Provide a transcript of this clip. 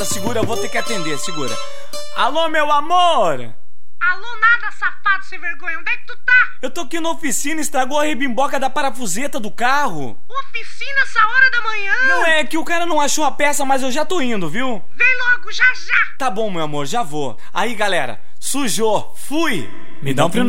Segura, eu vou ter que atender, segura. Alô, meu amor! Alô nada, safado sem vergonha, onde é que tu tá? Eu tô aqui na oficina, estragou a rebimboca da parafuseta do carro. Oficina essa hora da manhã? Não é que o cara não achou a peça, mas eu já tô indo, viu? Vem logo, já já! Tá bom, meu amor, já vou. Aí, galera, sujou, fui! Me dá um